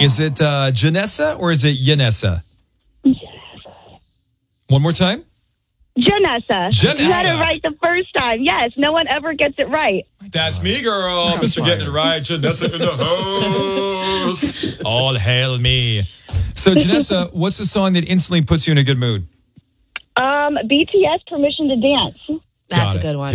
Is it Janessa or is it Yanessa? One more time. Janessa. Janessa. You got it right the first time. Yes, no one ever gets it right. That's me, girl. Mr. Getting it right. Janessa in the house. All hail me. So, Janessa, what's the song that instantly puts you in a good mood? BTS, Permission to Dance. That's a good one.